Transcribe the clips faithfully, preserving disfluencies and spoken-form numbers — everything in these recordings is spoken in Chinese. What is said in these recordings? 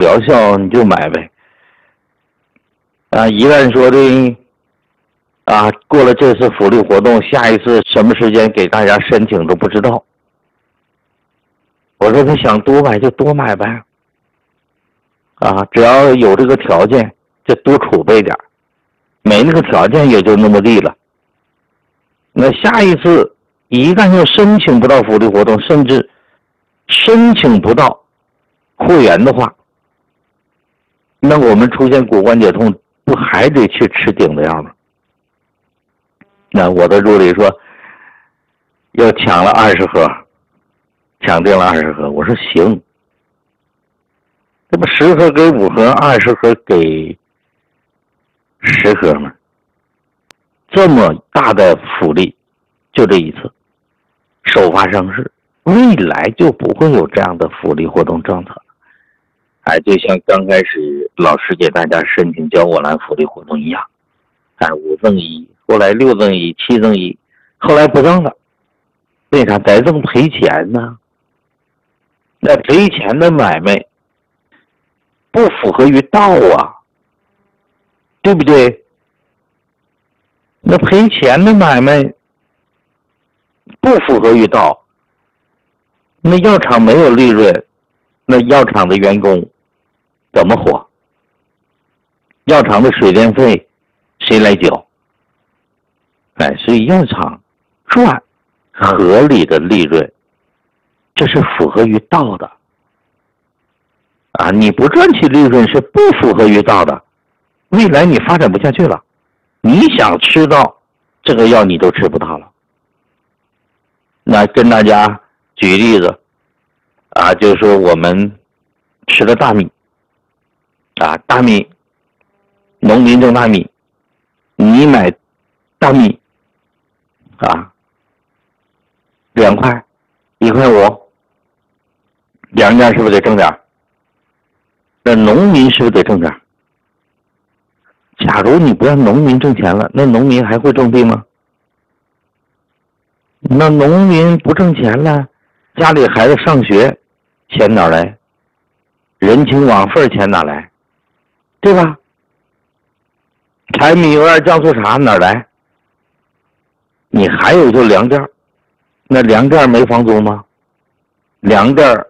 疗效你就买呗。啊，一旦说的啊，过了这次福利活动，下一次什么时间给大家申请都不知道。我说他想多买就多买呗，啊，只要有这个条件就多储备点，没那个条件也就那么地了。那下一次一旦要申请不到福利活动，甚至申请不到会员的话，那我们出现骨关节痛不还得去吃顶的药吗？那我的助理说要抢了二十盒，抢定了二十盒，我说行，这不十盒给五盒，二十盒给十盒吗？这么大的福利，就这一次，首发上市，未来就不会有这样的福利活动政策了。哎，就像刚开始老师给大家申请胶果兰福利活动一样，哎，五赠一，后来六赠一，七赠一，后来不赠了，为啥？再赠赔钱呢？那赔钱的买卖不符合于道啊，对不对？那赔钱的买卖不符合于道，那药厂没有利润，那药厂的员工怎么活？药厂的水电费谁来缴？哎，所以药厂赚合理的利润，这是符合于道的。啊，你不赚取利润是不符合于道的，未来你发展不下去了，你想吃到这个药你都吃不到了。那跟大家举例子啊，就是说我们吃的大米啊，大米，农民种大米，你买大米啊，两块，一块五，两家是不是得挣点？那农民是不是得挣点？假如你不让农民挣钱了，那农民还会种地吗？那农民不挣钱了，家里孩子上学钱哪来？人情往费钱哪来？对吧？柴米油盐酱醋茶哪来？你还有就粮店，那粮店没房租吗？粮店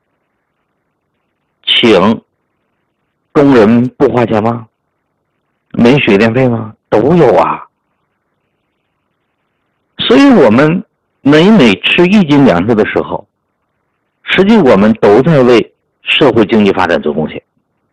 请工人不花钱吗？没水电费吗？都有啊。所以我们每每吃一斤粮食的时候，实际我们都在为社会经济发展做贡献。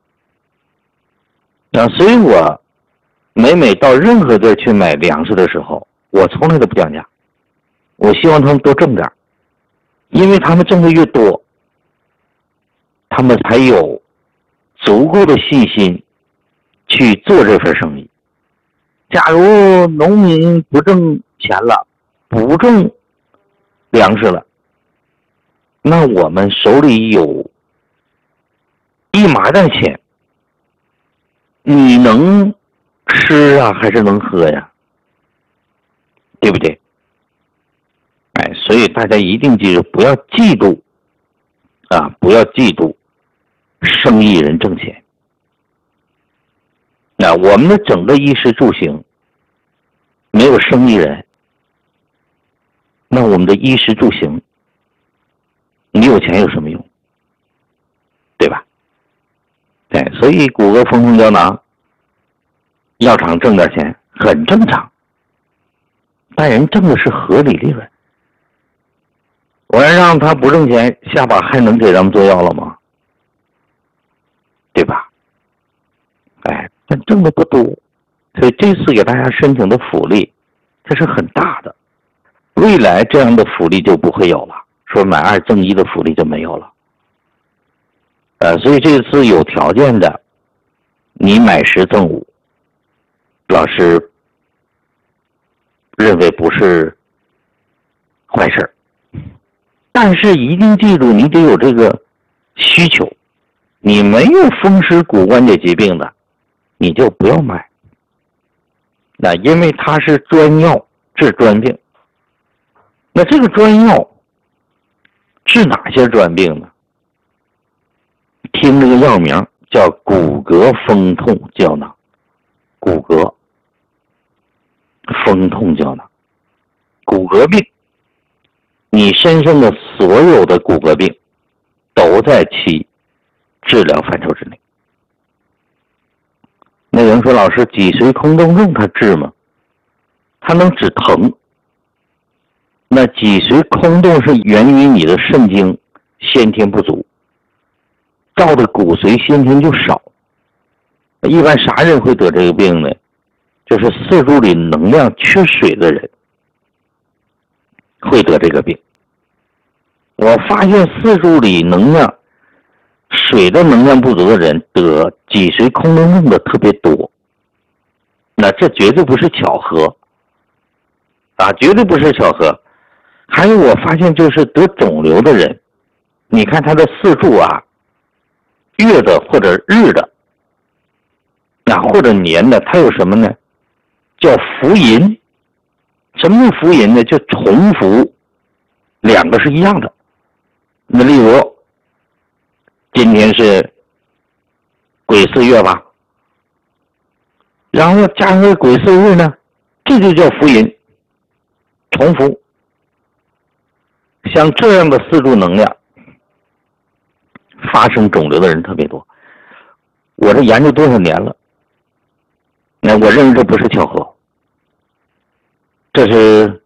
啊，所以我每每到任何地儿去买粮食的时候，我从来都不降价，我希望他们多挣点，因为他们挣的越多，他们才有足够的信心去做这份生意。假如农民不挣钱了，不挣粮食了，那我们手里有一麻袋钱，你能吃啊还是能喝呀？对不对？哎，所以大家一定记住，不要嫉妒啊，不要嫉妒生意人挣钱。那我们的整个衣食住行没有生意人，那我们的衣食住行，你有钱有什么用？对吧？对，所以谷歌风控胶囊，药厂挣点钱很正常，但人挣的是合理利润。我要让他不挣钱，下把还能给咱们做药了吗？对吧？哎，但挣的不多，所以这次给大家申请的福利，这是很大的。未来这样的福利就不会有了，说买二赠一的福利就没有了。呃，所以这次有条件的，你买十赠五，老师认为不是坏事，但是一定记住，你得有这个需求。你没有风湿骨关节疾病的，你就不要买。那因为它是专药治专病。那这个专药治哪些专病呢？听这个药名叫骨骼风痛胶囊。骨骼风痛胶囊，骨骼病，你身上的所有的骨骼病都在其治疗范畴之内。那有人说，老师，脊髓空洞症它治吗？它能止疼。那脊髓空洞是源于你的肾精先天不足，造的骨髓先天就少。一般啥人会得这个病呢？就是四柱里能量缺水的人会得这个病。我发现四柱里能量水的能量不足的人得脊髓空洞症的特别多。那这绝对不是巧合啊，绝对不是巧合。还有我发现就是得肿瘤的人，你看他的四柱啊，月的或者日的啊或者年的，它有什么呢？叫伏吟。什么叫伏吟呢？就重复两个是一样的。那例如今天是癸巳月吧，然后加上个癸巳日呢，这就叫伏吟，重复。像这样的四柱能量发生肿瘤的人特别多。我这研究多少年了，那我认为这不是巧合，这是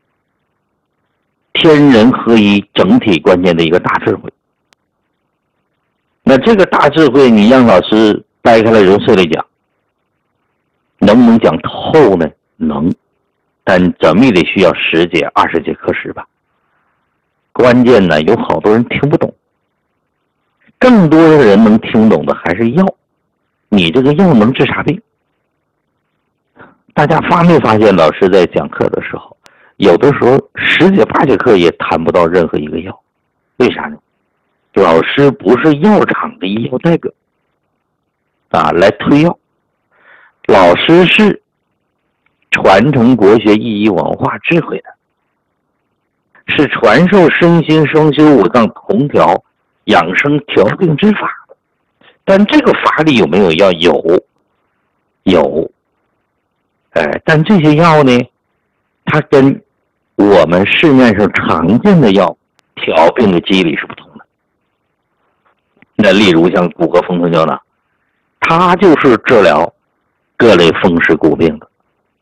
天人合一整体观念的一个大智慧。那这个大智慧你让老师掰开了揉碎了讲，能不能讲透呢？能，但怎么也得需要十节二十节课时吧。关键呢，有好多人听不懂，更多的人能听懂的还是药。你这个药能治啥病？大家发没发现，老师在讲课的时候，有的时候十节八节课也谈不到任何一个药。为啥呢？老师不是药厂的医药代表啊，来推药。老师是传承国学意义文化智慧的，是传授身心双修五脏同调养生调病之法。但这个法里有没有药？有，有。哎，但这些药呢，它跟我们市面上常见的药调病的机理是不同的。那例如像骨骼风痛胶囊，它就是治疗各类风湿骨病的。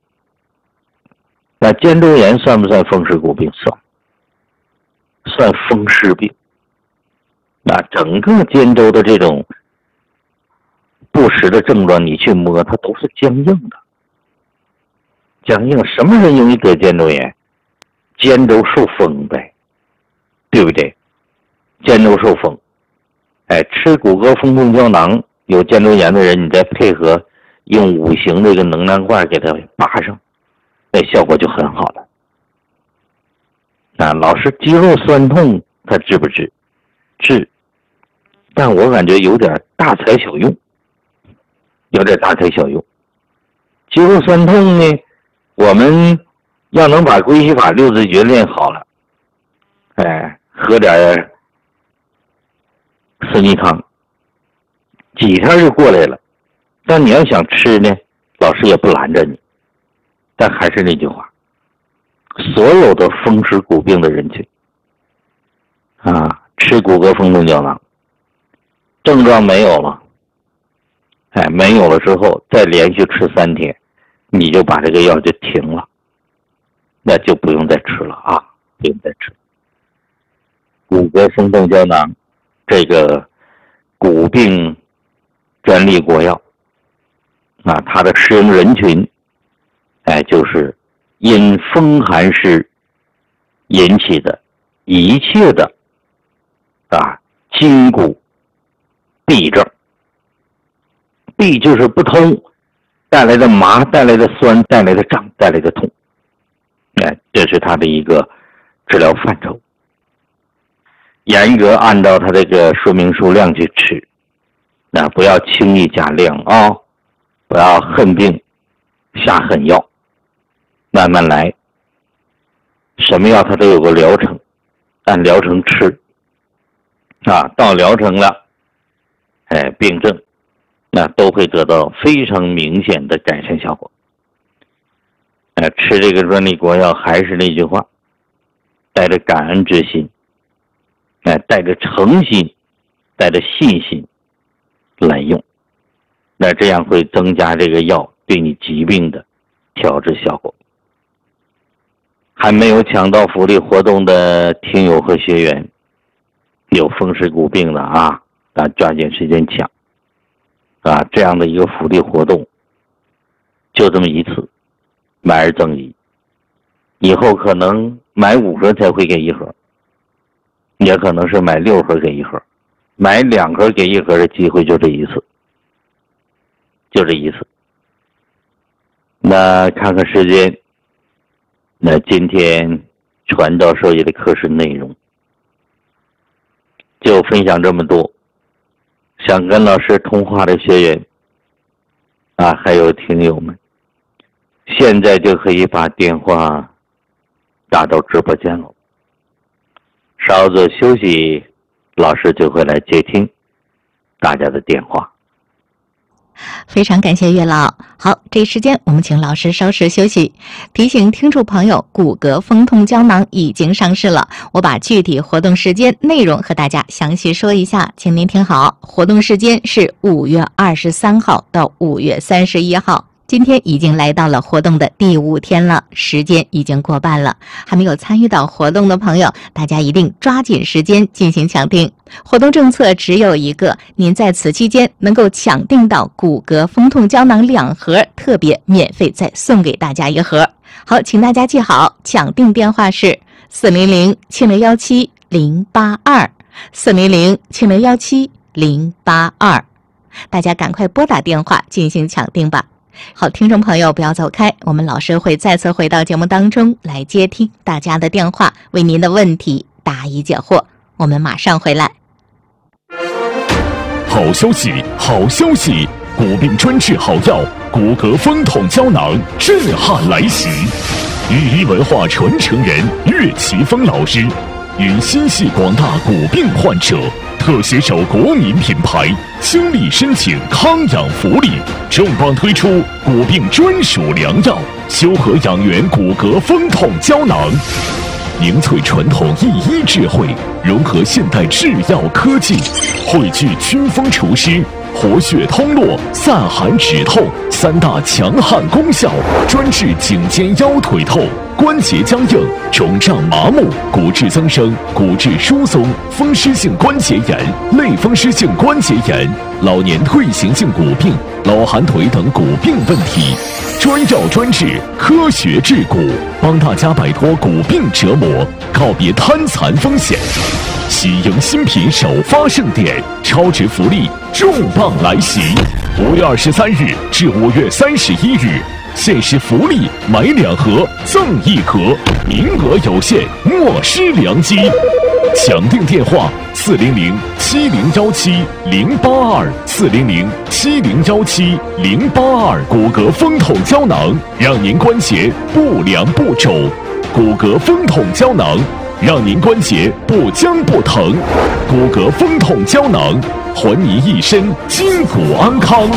那肩周炎算不算风湿骨病？算，算风湿病。那整个肩周的这种不实的症状，你去摸，它都是僵硬的。僵硬，什么人容易得肩周炎？肩周受风呗，对不对？肩周受风，哎，吃骨骼风痛胶囊，有肩周炎的人，你再配合用五行这个能量罐给它拔上，那效果就很好了。啊，老师肌肉酸痛，它治不治？治，但我感觉有点大材小用，有点大材小用。肌肉酸痛呢，我们要能把归西法六字诀练好了，哎，喝点四逆汤，几天就过来了。但你要想吃呢，老师也不拦着你。但还是那句话，所有的风湿骨病的人群啊，吃骨骼风痛胶囊，症状没有了，哎，没有了之后，再连续吃三天，你就把这个药就停了，那就不用再吃了啊，不用再吃。骨骼风痛胶囊，这个骨病专利国药啊，它的适用人群，哎，就是因风寒湿引起的一切的啊筋骨痹症。痹就是不通带来的麻，带来的酸，带来的胀，带来的痛，哎，这是它的一个治疗范畴。严格按照它这个说明书量去吃，那不要轻易加量啊、哦，不要恨病下狠药，慢慢来。什么药它都有个疗程，按疗程吃啊，到疗程了，哎，病症那都会得到非常明显的改善效果。呃，吃这个专利国药还是那句话，带着感恩之心，呃、带着诚心，带着信心来用，那这样会增加这个药对你疾病的调治效果。还没有抢到福利活动的听友和学员，有风湿骨病的啊，啊，抓紧时间抢啊！这样的一个福利活动，就这么一次，买二赠一，以后可能买五盒才会给一盒，也可能是买六盒给一盒，买两盒给一盒的机会就这一次，就这一次。那看看时间。那今天传道授业的课时内容就分享这么多，想跟老师通话的学员啊，还有听友们，现在就可以把电话打到直播间了。稍作休息，老师就会来接听大家的电话。 非常感谢岳老。好，这时间我们请老师稍事休息。提醒听众朋友，骨骼风痛胶囊已经上市了，我把具体活动时间内容和大家详细说一下，请您听好。活动时间是五月二十三号到五月三十一号。今天已经来到了活动的第五天了，时间已经过半了，还没有参与到活动的朋友，大家一定抓紧时间进行抢订。活动政策只有一个，您在此期间能够抢订到骨骼风痛胶囊两盒，特别免费再送给大家一盒。好，请大家记好，抢订电话是四零零七零幺七零八二，四零零七零幺七零八二，大家赶快拨打电话进行抢订吧。好，听众朋友不要走开，我们老师会再次回到节目当中来接听大家的电话，为您的问题答疑解惑。我们马上回来。 好消息，好消息！骨病专治好药骨骼风痛胶囊震撼来袭！豫医文化传承人岳奇峰老师与心系广大骨病患者，特携手国民品牌，倾力申请康养福利，重磅推出骨病专属良药修和养元骨骼风痛胶囊，凝萃传统医医智慧，融合现代制药科技，汇聚祛风除湿、活血通络、散寒止痛三大强悍功效，专治颈肩腰腿痛、关节僵硬、肿胀麻木、骨质增生、骨质疏松、风湿性关节炎、类风湿性关节炎、老年退行性骨病、老寒腿等骨病问题，专药专治，科学治骨，帮大家摆脱骨病折磨，告别瘫残风险。喜迎新品首发盛典，超值福利重磅来袭！五月二十三日至五月三十一日，限时福利买两盒赠一盒，名额有限，莫失良机。抢订电话：四零零七零幺七零八二，四零零七零幺七零八二。骨骼风痛胶囊，让您关节不凉不肿。骨骼风痛胶囊，让您关节不僵不疼。骨骼风痛胶囊，还您一身筋骨安康。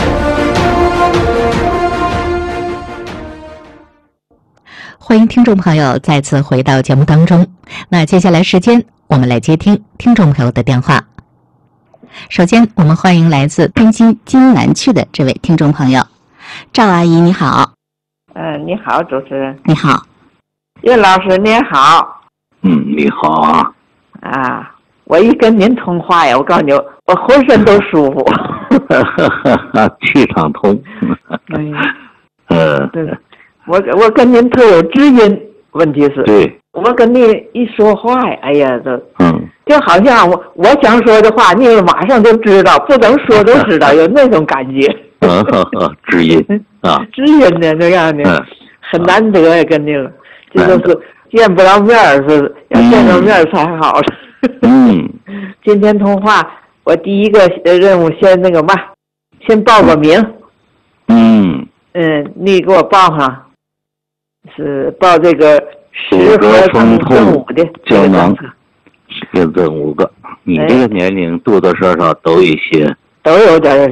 欢迎听众朋友再次回到节目当中。那接下来时间，我们来接听听众朋友的电话。首先，我们欢迎来自天津津南区的这位听众朋友，赵阿姨，你好。 嗯、呃，你好，主持人。 你好。 岳老师您好。 嗯，你好啊。 啊，我一跟您通话呀，我告诉你，我浑身都舒服。 气场通。 嗯。 呃。 对。我我跟您特有知音，问题是， 对， 我跟您一说话呀，哎呀，这， 嗯， 就好像我我想说的话，你马上就知道，不能说都知道，有那种感觉。 嗯呵呵，知音啊， 知音呢，这样的，嗯、很难得呀，跟您，这都是见不着面是要见着面才好了。 嗯， 今天通话，我第一个任务先那个嘛，先报个名。 嗯嗯，你给我报上。是报这个骨骼风痛的胶囊，十个赠五个。你这个年龄多多少少都有些， 都有点